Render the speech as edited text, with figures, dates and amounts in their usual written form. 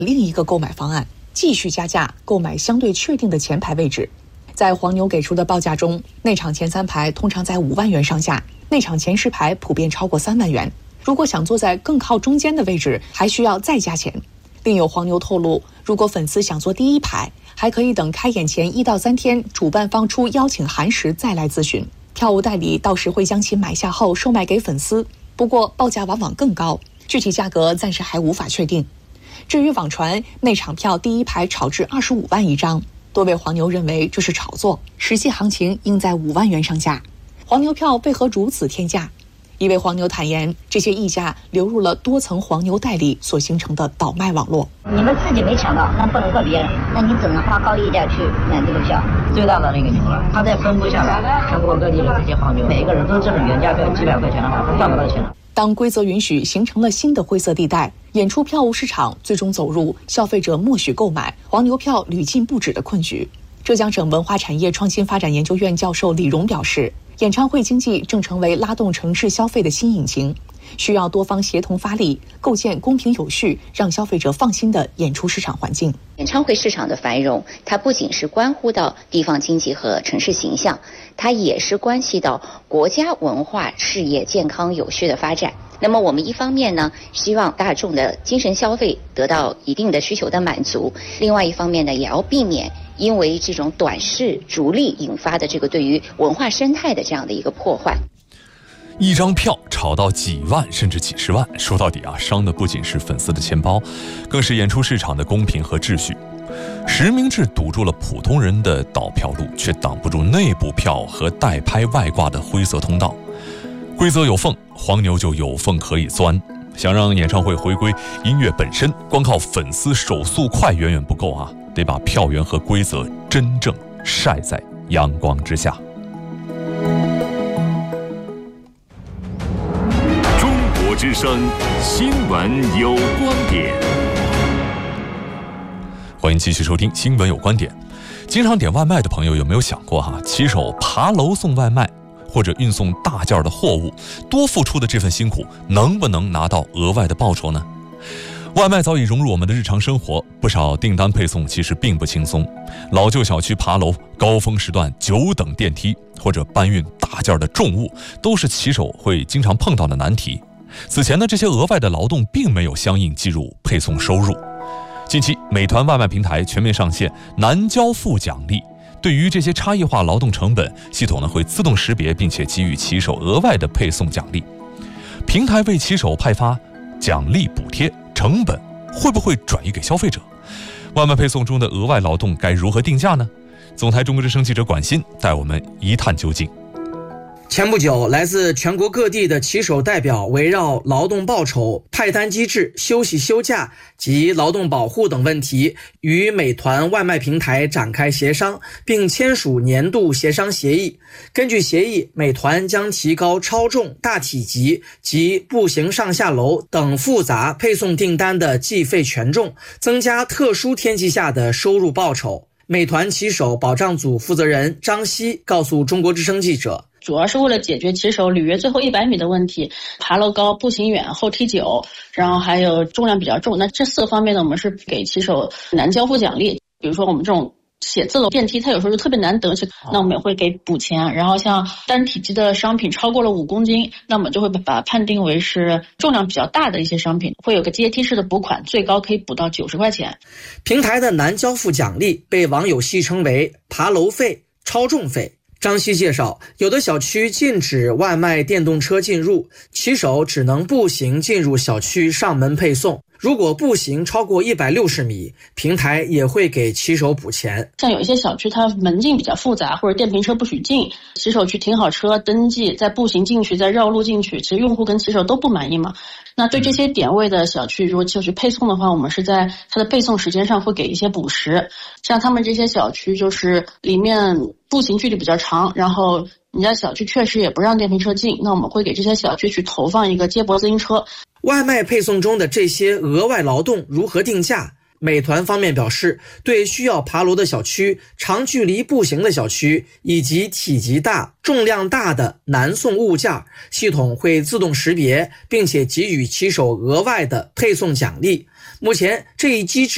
另一个购买方案，继续加价购买相对确定的前排位置。在黄牛给出的报价中，内场前3排通常在5万元上下，内场前10排普遍超过3万元。如果想坐在更靠中间的位置，还需要再加钱。另有黄牛透露，如果粉丝想坐第1排，还可以等开演前1到3天，主办方出邀请函时再来咨询。票务代理到时会将其买下后售卖给粉丝，不过报价往往更高，具体价格暂时还无法确定。至于网传内场票第1排炒至25万一张，多位黄牛认为这是炒作，实际行情应在5万元上下。黄牛票为何如此天价？一位黄牛坦言，这些溢价流入了多层黄牛代理所形成的倒卖网络。 你们自己没抢到，那不能怪别人，那你只能花高溢价去买这个票。最大的那个牛了，他再分布下来，全国各地的这些黄牛，每一个人都挣原价票几百块钱的话，他赚不到钱了。 当规则允许形成了新的灰色地带，演出票务市场最终走入消费者默许购买、黄牛票屡禁不止的困局。浙江省文化产业创新发展研究院教授李荣表示，演唱会经济正成为拉动城市消费的新引擎，需要多方协同发力，构建公平有序、让消费者放心的演出市场环境。 演唱会市场的繁荣，它不仅是关乎到地方经济和城市形象，它也是关系到国家文化事业健康有序的发展。那么我们一方面呢，希望大众的精神消费得到一定的需求的满足，另外一方面呢，也要避免因为这种短视逐利引发的这个对于文化生态的这样的一个破坏。 一张票炒到几万甚至几十万，说到底伤的不仅是粉丝的钱包，更是演出市场的公平和秩序。实名制堵住了普通人的倒票路，却挡不住内部票和代拍外挂的灰色通道。规则有缝，黄牛就有缝可以钻。想让演唱会回归音乐本身，光靠粉丝手速快远远不够得把票源和规则真正晒在阳光之下。 中国之声新闻有观点， 欢迎继续收听新闻有观点。经常点外卖的朋友有没有想过骑手爬楼送外卖或者运送大件的货物，多付出的这份辛苦能不能拿到额外的报酬呢？外卖早已融入我们的日常生活，不少订单配送其实并不轻松。老旧小区爬楼、高峰时段久等电梯，或者搬运大件的重物，都是骑手会经常碰到的难题。此前呢，这些额外的劳动并没有相应计入配送收入。近期，美团外卖平台全面上线难交付奖励。对于这些差异化劳动成本，系统呢会自动识别并且给予骑手额外的配送奖励。平台为骑手派发奖励补贴，成本会不会转移给消费者？外卖配送中的额外劳动该如何定价呢？总台中国之声记者管鑫带我们一探究竟。 前不久，来自全国各地的骑手代表围绕劳动报酬、派单机制、休息休假及劳动保护等问题，与美团外卖平台展开协商，并签署年度协商协议。根据协议，美团将提高超重、大体积及步行上下楼等复杂配送订单的计费权重，增加特殊天气下的收入报酬。美团骑手保障组负责人张希告诉中国之声记者， 主要是为了解决骑手履约最后100米的问题，爬楼高、步行远、后踢久，然后还有重量比较重。那这4个方面呢，我们是给骑手难交付奖励。比如说我们这种写字楼电梯，它有时候就特别难得，那我们也会给补钱。然后像单体积的商品超过了5公斤，那我们就会把它判定为是重量比较大的一些商品，会有个阶梯式的补款，最高可以补到90块钱。 平台的难交付奖励被网友戏称为爬楼费、超重费。张希介绍，有的小区禁止外卖电动车进入，骑手只能步行进入小区上门配送。如果步行超过160米，平台也会给骑手补钱。 像有一些小区它门禁比较复杂，或者电瓶车不许进，骑手去停好车登记，再步行进去，再绕路进去，其实用户跟骑手都不满意嘛。那对这些点位的小区，如果就去配送的话，我们是在它的配送时间上会给一些补时。像他们这些小区就是里面步行距离比较长，然后你家小区确实也不让电瓶车进，那我们会给这些小区去投放一个接驳自行车。 外卖配送中的这些额外劳动如何定价？美团方面表示，对需要爬楼的小区、长距离步行的小区以及体积大、重量大的难送物件，系统会自动识别，并且给予骑手额外的配送奖励。目前这一机制